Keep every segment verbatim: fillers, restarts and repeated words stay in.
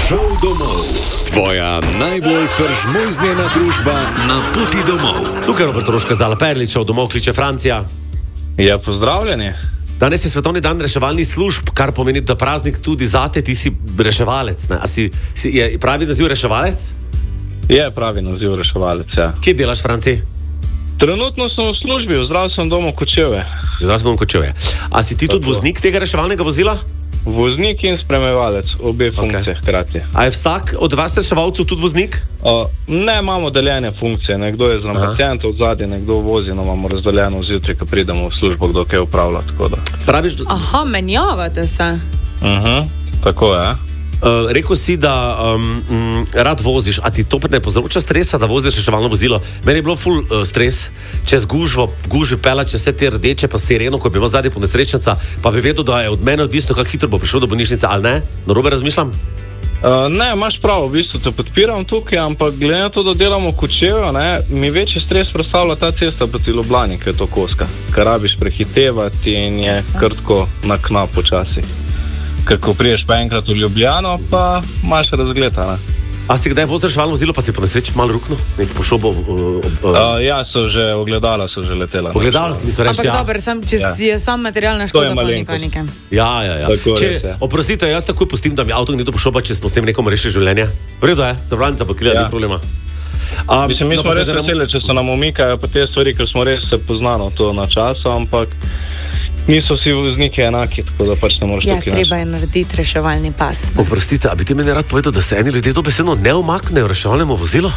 Šel domov. Tvoja najbolj peržmojznjena družba na poti domov. Tukaj Robert Roška zdala Perličev, domov kliče Francija. Ja, pozdravljeni. Danes je svetovni dan reševalnih služb, kar pomeni, da praznik tudi zate, ti si reševalec. Ne? A si, si, je pravi naziv reševalec? Je pravi naziv reševalec, ja. Kje delaš v Franciji? Trenutno sem v službi, v zdravstvenem domu Kočevje. V zdravstvenem domu Kočevje. A si ti tudi Tako. voznik tega reševalnega vozila? Voznik in spremljevalec, obe funkcije Okay. hkrati. A je vsak od vas reševalcev tudi voznik? O, ne, imamo deljene funkcije, nekdo je za pacijentov, zadnji nekdo vozi, no imamo razdeljeno zjutraj, ko pridemo v službo, kdo kaj upravlja, tako da. Praviš, da, Aha, menjavate se. Uh-huh. Tako je. uh, rekel si, da um, m, rad voziš, a ti to ne povzroča stresa, da voziš reševalno vozilo? Meni je bilo ful uh, stres, čez gužvo, v gužvi pela, če vse te rdeče, pa sireno, ko bi imel zadnji ponesrečnica, pa bi vedel, da je od mene odvisno, kako hitro bo prišel do bolnišnice, ali ne? Narobe razmišljam? Uh, ne, imaš prav, v bistvu te podpiram tukaj, ampak glede na to, da delamo Kočevje, ne, mi večji stres predstavlja ta cesta proti Ljubljani, ker je to koska, ker rabiš prehitevati in je krtko na knap počasi. Ker ko priješ pa enkrat v Ljubljano, pa imaš razgleda, ne. A si kdaj vozil reševalno vozilo, pa si po nesreči malo ruknil? Nek pošobo? Uh, uh, Uh, ja, so že ogledala, so že letela. Pogledal sem, mislim, reči, Ampak ja. dobro, sam, če Ja. si je sam materialna To je škoda, pa ni malenkost. panike. Ja, ja, ja. Tako Če, res je. oprostite, jaz takoj pustim, da mi avto nekdo pošoba, če smo s tem nekom rešili življenje. V redu je, zavarovalnica pa krila, Ja. ni problema. Um, Mislim, mi no, smo pa res zdaj ne- veseli, če se nam umikajo pa te stvari, ker smo res se poznano to na času, ampak niso vsi vozniki enaki, tako da pač ne moreš Ja, tukaj treba je narediti reševalni pas. ne. Oprostite, a bi ti meni rad povedal, da se eni ljudje dobesedno ne umaknejo reševalnemu vozilu?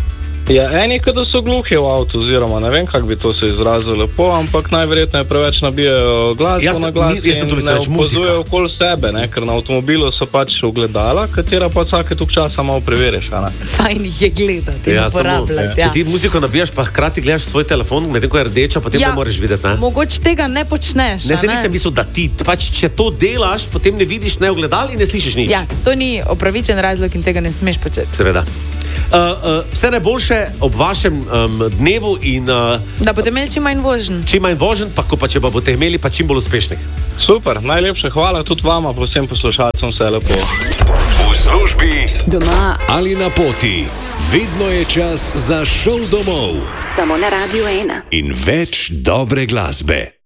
Ja, eni, kada so gluhi v avtu, oziroma ne vem, kako bi to se izrazilo lepo, ampak najverjetneje preveč nabijajo glasbo Jaz sem- na glas ni- jaz sem to in mislil ne reči, muzika. opazujejo okoli sebe, ne, ker na avtomobilu so pač ogledala, katera pa vsake tok časa malo preveriš, a ne. Fajn jih je gledati in Ja, samo, uporabljati. če Ja. ti muziko nabijaš, pa hkrati gledaš svoj telefon, medtem ko je rdeča, potem Ja, ne moreš videti, ne? Mogoče tega ne počneš. Ne, a se nisem mislil, da ti, pač, če to delaš, potem ne vidiš, ne ogledal in ne slišiš nič. Ja, to ni opravičen razlog in tega ne smeš početi. Seveda. Uh, uh, vse najboljše ob vašem um, dnevu in uh, Da boste imeli čim manj vožen. čim manj vožen, pa ko pa če pa boste imeli, pa čim bolj uspešnih. Super, najlepša hvala tudi vama, pa vsem poslušalcem, vse lepo. V službi Doma, ali na poti. Vedno je čas za šel domov samo na Radiu ena. in več dobre glasbe.